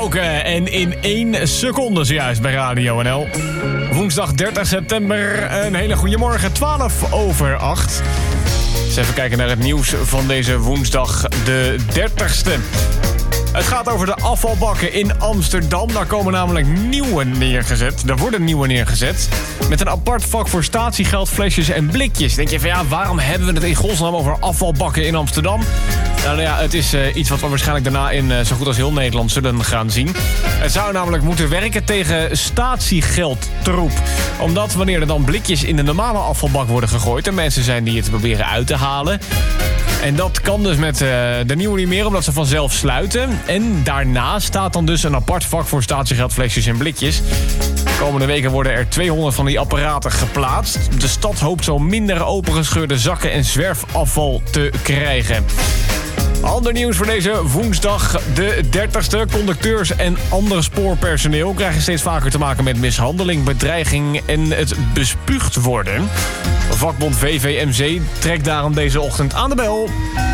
besproken en in 1 seconde zojuist bij Radio NL. Woensdag 30 september, een hele goede morgen, 8:12. Dus even kijken naar het nieuws van deze woensdag de 30ste. Het gaat over de afvalbakken in Amsterdam. Daar komen namelijk nieuwe neergezet. Er worden nieuwe neergezet. Met een apart vak voor statiegeld, flesjes en blikjes. Denk je van ja, waarom hebben we het in godsnaam over afvalbakken in Amsterdam? Nou ja, het is iets wat we waarschijnlijk daarna in zo goed als heel Nederland zullen gaan zien. Het zou namelijk moeten werken tegen statiegeldtroep. Omdat wanneer er dan blikjes in de normale afvalbak worden gegooid, er mensen zijn die het proberen uit te halen. En dat kan dus met de nieuwe niet meer, omdat ze vanzelf sluiten. En daarnaast staat dan dus een apart vak voor statiegeldflesjes en blikjes. De komende weken worden er 200 van die apparaten geplaatst. De stad hoopt zo minder opengescheurde zakken en zwerfafval te krijgen. Ander nieuws voor deze woensdag de 30ste. Conducteurs en ander spoorpersoneel krijgen steeds vaker te maken met mishandeling, bedreiging en het bespuugd worden. Vakbond VVMC trekt daarom deze ochtend aan de bel.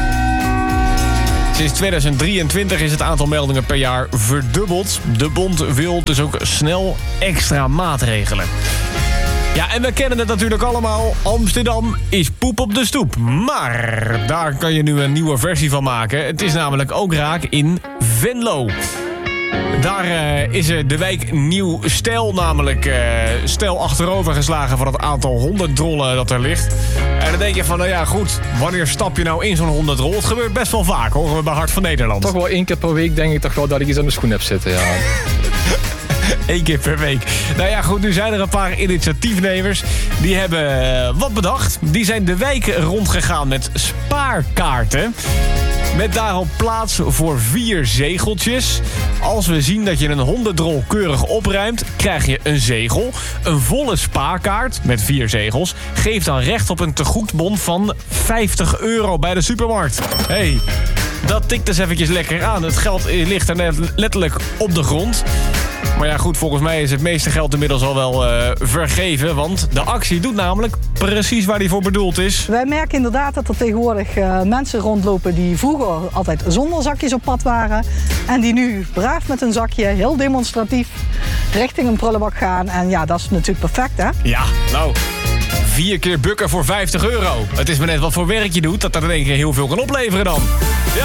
Sinds 2023 is het aantal meldingen per jaar verdubbeld. De bond wil dus ook snel extra maatregelen. Ja, en we kennen het natuurlijk allemaal. Amsterdam is poep op de stoep. Maar daar kan je nu een nieuwe versie van maken. Het is namelijk ook raak in Venlo. Daar is de wijk Nieuw Stijl namelijk stijl achterover geslagen van het aantal hondendrollen dat er ligt. En dan denk je van, nou ja, goed, wanneer stap je nou in zo'n hondendrol? Het gebeurt best wel vaak, horen we bij Hart van Nederland. Toch wel 1 keer per week denk ik toch wel dat ik iets aan de schoen heb zitten, ja. 1 keer per week. Nou ja, goed, nu zijn er een paar initiatiefnemers. Die hebben wat bedacht. Die zijn de wijk rondgegaan met spaarkaarten. Met daarop plaats voor 4 zegeltjes. Als we zien dat je een hondendrol keurig opruimt, krijg je een zegel. Een volle spaarkaart met 4 zegels geeft dan recht op een tegoedbon van €50 bij de supermarkt. Hey, dat tikt dus eventjes lekker aan. Het geld ligt er net letterlijk op de grond. Maar ja, goed, volgens mij is het meeste geld inmiddels al wel vergeven. Want de actie doet namelijk precies waar die voor bedoeld is. Wij merken inderdaad dat er tegenwoordig mensen rondlopen die vroeger altijd zonder zakjes op pad waren. En die nu braaf met een zakje, heel demonstratief, richting een prullenbak gaan. En ja, dat is natuurlijk perfect, hè? Ja, nou, 4 keer bukken voor €50. Het is maar net wat voor werk je doet, dat er in één keer heel veel kan opleveren dan. Ja.